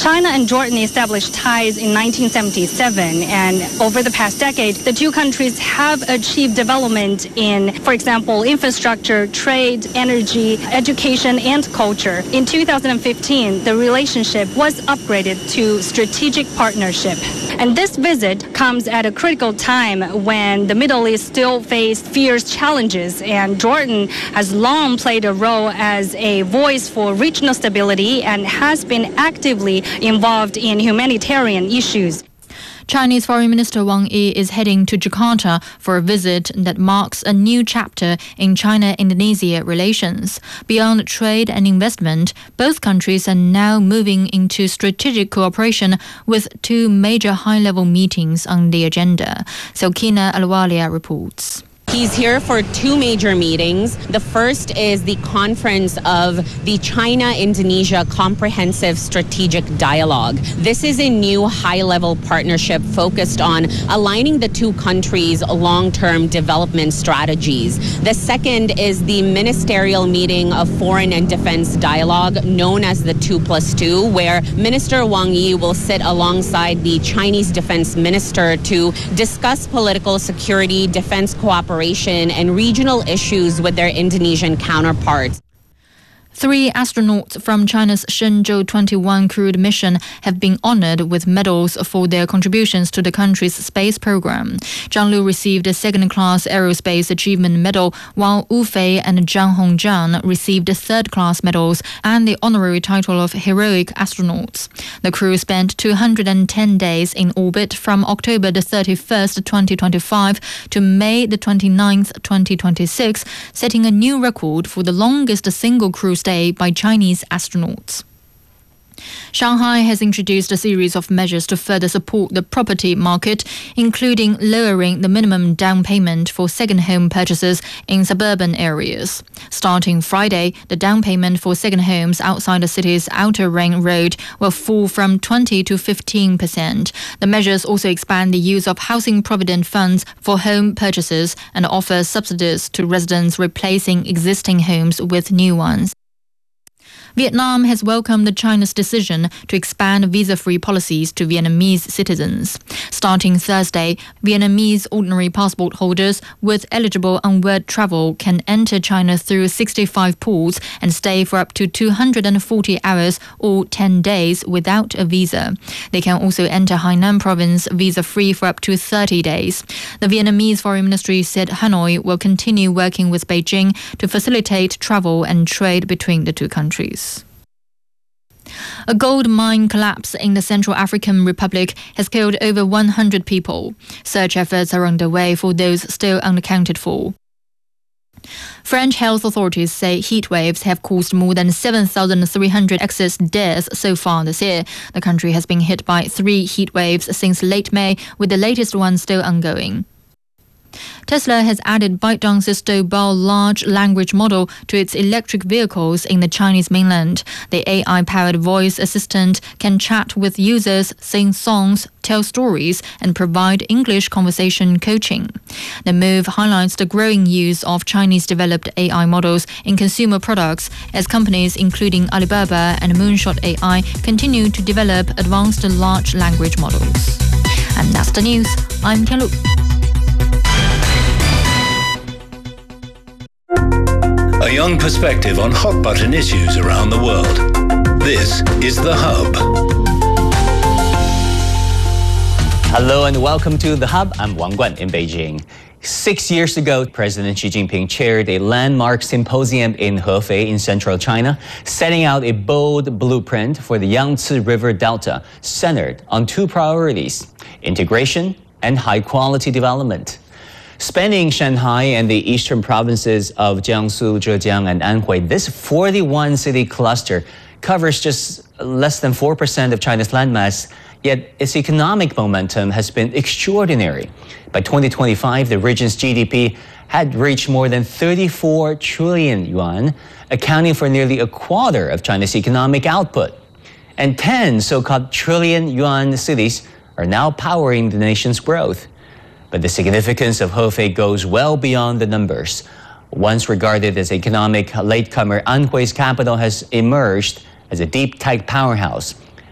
China and Jordan established ties in 1977, and over the past decade, the two countries have achieved development in, for example, infrastructure, trade, energy, education, and culture. In 2015, the relationship was upgraded to strategic partnership. And this visit comes at a critical time when the Middle East still faces fierce challenges, and Jordan has long played a role as a voice for regional stability and has been actively involved in humanitarian issues. Chinese Foreign Minister Wang Yi is heading to Jakarta for a visit that marks a new chapter in China-Indonesia relations. Beyond trade and investment, both countries are now moving into strategic cooperation with two major high-level meetings on the agenda. Selkina Alwalia reports. He's here for two major meetings. The first is the conference of the China-Indonesia Comprehensive Strategic Dialogue. This is a new high-level partnership focused on aligning the two countries' long-term development strategies. The second is the ministerial meeting of Foreign and Defense Dialogue, known as the 2+2, where Minister Wang Yi will sit alongside the Chinese Defense Minister to discuss political security, defense cooperation, and regional issues with their Indonesian counterparts. 3 astronauts from China's Shenzhou 21 crewed mission have been honored with medals for their contributions to the country's space program. Zhang Lu received a second-class Aerospace Achievement Medal, while Wu Fei and Zhang Hongjian received third-class medals and the honorary title of Heroic Astronauts. The crew spent 210 days in orbit from October the 31st, 2025 to May the 29th, 2026, setting a new record for the longest single crew stay by Chinese astronauts. Shanghai has introduced a series of measures to further support the property market, including lowering the minimum down payment for second home purchases in suburban areas. Starting Friday, the down payment for second homes outside the city's outer ring road will fall from 20% to 15%. The measures also expand the use of housing provident funds for home purchases and offer subsidies to residents replacing existing homes with new ones. Vietnam has welcomed China's decision to expand visa-free policies to Vietnamese citizens. Starting Thursday, Vietnamese ordinary passport holders with eligible onward travel can enter China through 65 ports and stay for up to 240 hours or 10 days without a visa. They can also enter Hainan province visa-free for up to 30 days. The Vietnamese Foreign Ministry said Hanoi will continue working with Beijing to facilitate travel and trade between the two countries. A gold mine collapse in the Central African Republic has killed over 100 people. Search efforts are underway for those still unaccounted for. French health authorities say heat waves have caused more than 7,300 excess deaths so far this year. The country has been hit by 3 heat waves since late May, with the latest one still ongoing. Tesla has added ByteDance's Doubao large language model to its electric vehicles in the Chinese mainland. The AI-powered voice assistant can chat with users, sing songs, tell stories, and provide English conversation coaching. The move highlights the growing use of Chinese-developed AI models in consumer products as companies including Alibaba and Moonshot AI continue to develop advanced large language models. And that's the news. I'm Tianlu. A young perspective on hot-button issues around the world. This is The Hub. Hello and welcome to The Hub. I'm Wang Guan in Beijing. 6 years ago, President Xi Jinping chaired a landmark symposium in Hefei in central China, setting out a bold blueprint for the Yangtze River Delta, centered on 2 priorities: integration and high-quality development. Spanning Shanghai and the eastern provinces of Jiangsu, Zhejiang, and Anhui, this 41-city cluster covers just less than 4% of China's landmass, yet its economic momentum has been extraordinary. By 2025, the region's GDP had reached more than 34 trillion yuan, accounting for nearly a quarter of China's economic output. And 10 so-called trillion yuan cities are now powering the nation's growth. But the significance of Hefei goes well beyond the numbers. Once regarded as economic latecomer, Anhui's capital has emerged as a deep tech powerhouse.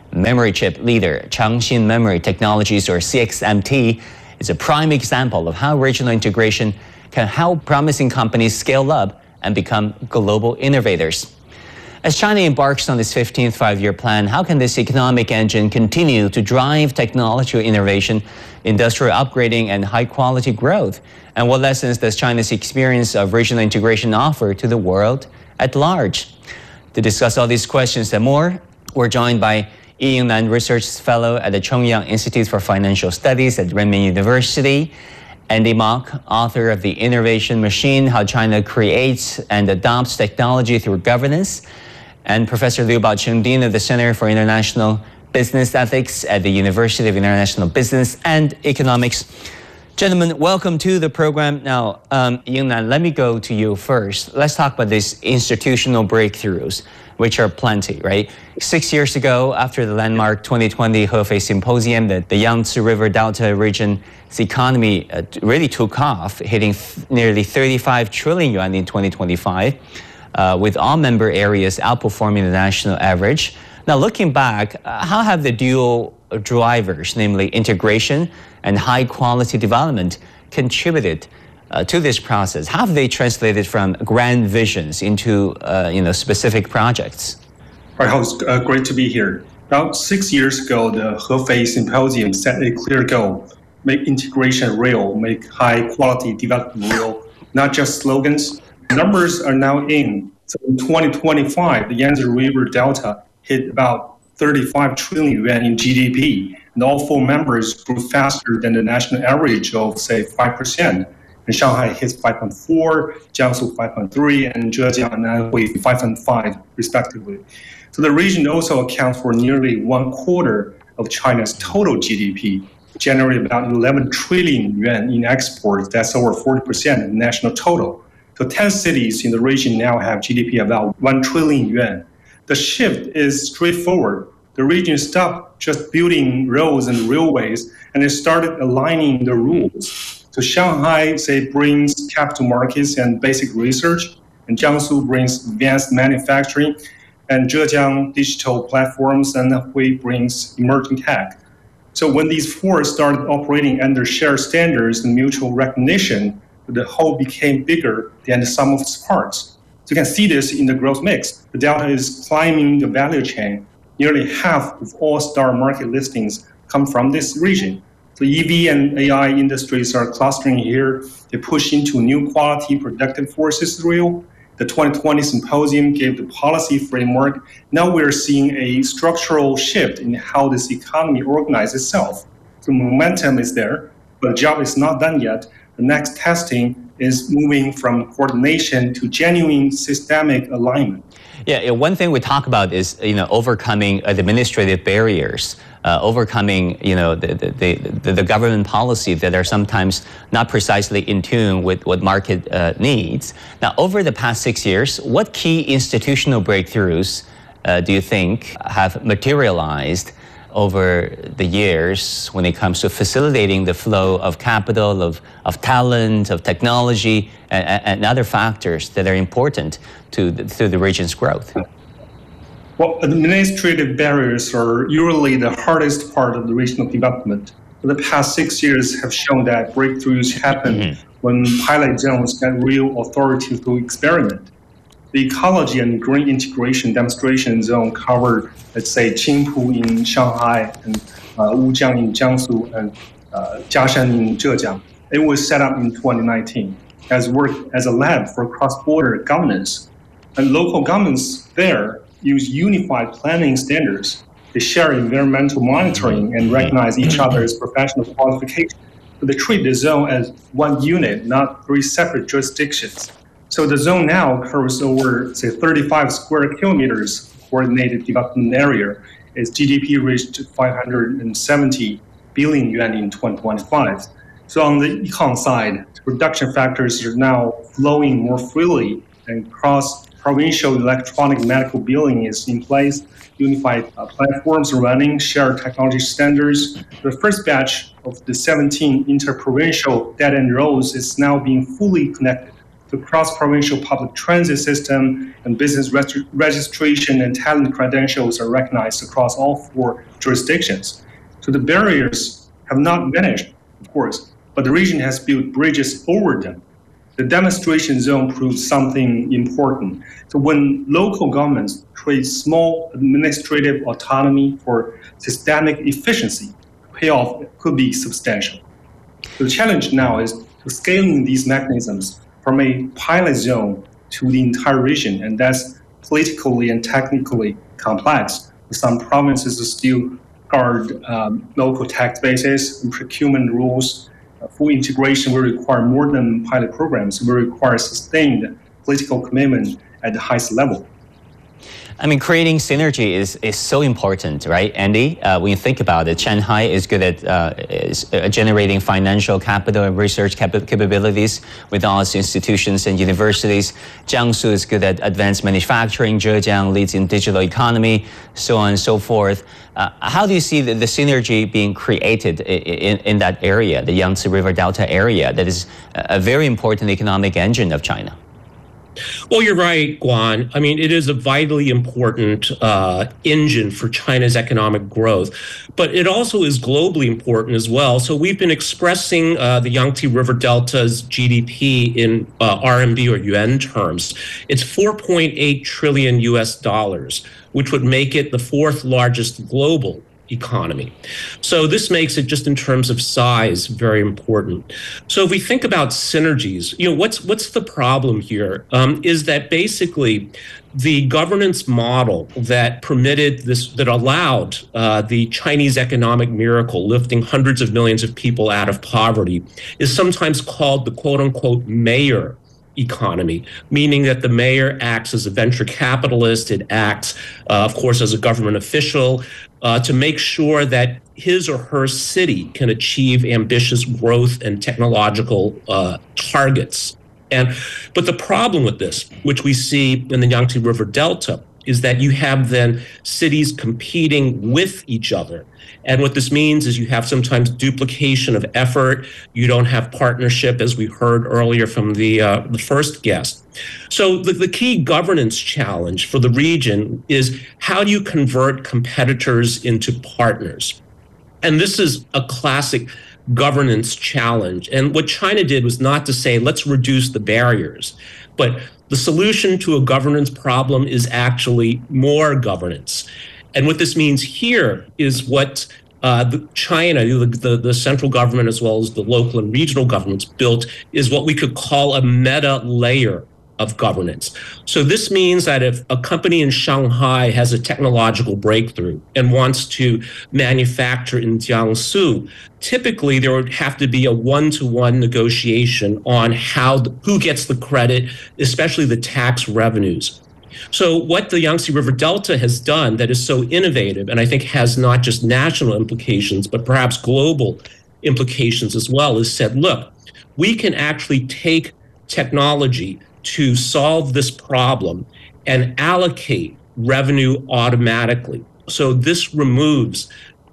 memory chip leader Changxin Memory Technologies, or CXMT, is a prime example of how regional integration can help promising companies scale up and become global innovators. As China embarks on its 15th five-year plan, how can this economic engine continue to drive technological innovation, industrial upgrading, and high-quality growth? And what lessons does China's experience of regional integration offer to the world at large? To discuss all these questions and more, we're joined by Yi Yingnan Research Fellow at the Chongyang Institute for Financial Studies at Renmin University, Andy Mok, author of The Innovation Machine, How China Creates and Adopts Technology Through Governance, and Professor Liu Baocheng, Dean of the Center for International Business Ethics at the University of International Business and Economics. Gentlemen, welcome to the program. Now, Yingnan, let me go to you first. Let's talk about these institutional breakthroughs, which are plenty, right? 6 years ago, after the landmark 2020 Hefei Symposium, the Yangtze River Delta region's economy really took off, hitting nearly 35 trillion yuan in 2025. With all member areas outperforming the national average. Now, looking back, how have the dual drivers, namely integration and high-quality development, contributed to this process? How have they translated from grand visions into specific projects? Right, it's great to be here. About 6 years ago, the Hefei Symposium set a clear goal: make integration real, make high-quality development real, not just slogans. Numbers are now in. So in 2025, the Yangtze River Delta hit about 35 trillion yuan in GDP, and all four members grew faster than the national average of, say, 5%. And Shanghai hit 5.4, Jiangsu 5.3, and Zhejiang and Anhui 5.5, respectively. So the region also accounts for nearly 1/4 of China's total GDP, generating about 11 trillion yuan in exports. That's over 40% of the national total. So 10 cities in the region now have GDP about 1 trillion yuan. The shift is straightforward. The region stopped just building roads and railways, and it started aligning the rules. So Shanghai, say, brings capital markets and basic research, and Jiangsu brings advanced manufacturing, and Zhejiang digital platforms, and Anhui brings emerging tech. So when these four started operating under shared standards and mutual recognition, the whole became bigger than the sum of its parts. So you can see this in the growth mix. The Delta is climbing the value chain. Nearly half of all star market listings come from this region. So EV and AI industries are clustering here. They push into new quality productive forces real. The 2020 symposium gave the policy framework. Now we're seeing a structural shift in how this economy organizes itself. The momentum is there, but the job is not done yet. The next testing is moving from coordination to genuine systemic alignment. Yeah, one thing we talk about is overcoming administrative barriers, overcoming the government policy that are sometimes not precisely in tune with what market needs. Now, over the past 6 years, what key institutional breakthroughs do you think have materialized over the years when it comes to facilitating the flow of capital, of talent, of technology, and other factors that are important to the region's growth? Well, administrative barriers are usually the hardest part of the regional development. The past 6 years have shown that breakthroughs happen when pilot zones get real authority to experiment. The ecology and green integration demonstration zone covered, let's say, Qingpu in Shanghai and Wujiang in Jiangsu and Jiashan in Zhejiang. It was set up in 2019. It has worked as a lab for cross-border governance. And local governments there use unified planning standards. They share environmental monitoring and recognize each other's professional qualifications. But they treat the zone as one unit, not three separate jurisdictions. So the zone now covers over, say, 35 square kilometers coordinated development area. Its GDP reached 570 billion yuan in 2025. So on the econ side, production factors are now flowing more freely, and cross-provincial electronic medical billing is in place, unified platforms are running, shared technology standards. The first batch of the 17 interprovincial dead-end roads is now being fully connected. the cross-provincial public transit system and business registration and talent credentials are recognized across all 4 jurisdictions. So the barriers have not vanished, of course, but the region has built bridges over them. The demonstration zone proves something important. So when local governments trade small administrative autonomy for systemic efficiency, the payoff could be substantial. So the challenge now is to scaling these mechanisms from a pilot zone to the entire region, and that's politically and technically complex. Some provinces still guard local tax bases and procurement rules. Full integration will require more than pilot programs. It will require sustained political commitment at the highest level. I mean, creating synergy is so important, right, Andy? When you think about it, Shanghai is good at generating financial capital and research capabilities with all its institutions and universities. Jiangsu is good at advanced manufacturing. Zhejiang leads in digital economy, so on and so forth. How do you see the synergy being created in that area, the Yangtze River Delta area, that is a very important economic engine of China? Well, you're right, Guan. I mean, it is a vitally important engine for China's economic growth, but it also is globally important as well. So we've been expressing the Yangtze River Delta's GDP in RMB or yuan terms. It's 4.8 trillion US dollars, which would make it the 4th largest global economy. So this makes it, just in terms of size, very important. So if we think about synergies, what's the problem here? Is that basically the governance model that permitted this, that allowed the Chinese economic miracle, lifting hundreds of millions of people out of poverty, is sometimes called the quote-unquote mayor economy, meaning that the mayor acts as a venture capitalist. It acts, of course, as a government official to make sure that his or her city can achieve ambitious growth and technological targets. But the problem with this, which we see in the Yangtze River Delta, is that you have then cities competing with each other. And what this means is you have sometimes duplication of effort. You don't have partnership, as we heard earlier from the first guest. So the key governance challenge for the region is, how do you convert competitors into partners? And this is a classic governance challenge. And what China did was not to say, let's reduce the barriers, but the solution to a governance problem is actually more governance. And what this means here is what China, the central government, as well as the local and regional governments, built, is what we could call a meta layer of governance. So this means that if a company in Shanghai has a technological breakthrough and wants to manufacture in Jiangsu, typically there would have to be a one-to-one negotiation on who gets the credit, especially the tax revenues. So what the Yangtze River Delta has done that is so innovative, and I think has not just national implications, but perhaps global implications as well, is said, look, we can actually take technology to solve this problem and allocate revenue automatically. So this removes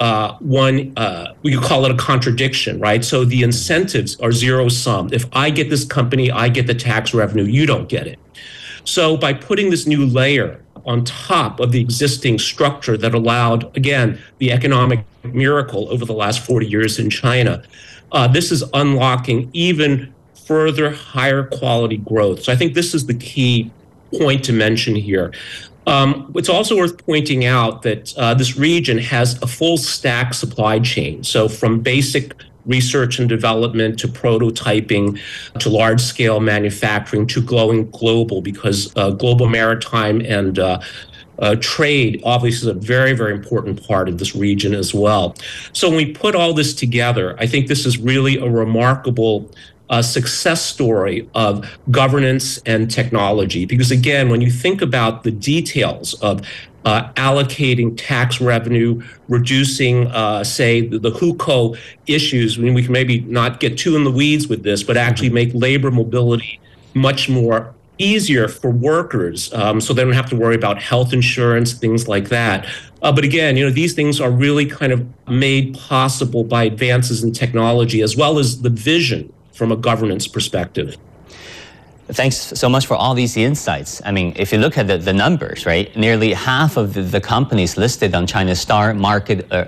we could call it a contradiction, right? So the incentives are zero sum. If I get this company, I get the tax revenue, you don't get it. So by putting this new layer on top of the existing structure that allowed, again, the economic miracle over the last 40 years in China, this is unlocking even further higher quality growth. So I think this is the key point to mention here. It's also worth pointing out that this region has a full stack supply chain. So from basic research and development to prototyping to large-scale manufacturing to going global, because global maritime and trade obviously is a very, very important part of this region as well. So when we put all this together, I think this is really a remarkable success story of governance and technology. Because again, when you think about the details of allocating tax revenue, reducing, say, the hukou issues, I mean, we can maybe not get too in the weeds with this, but actually make labor mobility much more easier for workers, so they don't have to worry about health insurance, things like that. But again, these things are really kind of made possible by advances in technology, as well as the vision from a governance perspective. Thanks so much for all these insights. I mean, if you look at the numbers, right, nearly half of the companies listed on China's Star Market